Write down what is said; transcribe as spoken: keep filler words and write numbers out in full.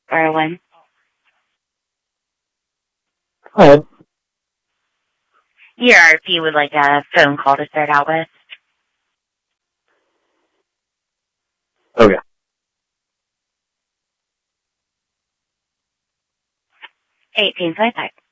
Erwin. Go ahead. Yeah, if you would like a phone call to start out with. Okay. eighteen twenty-five.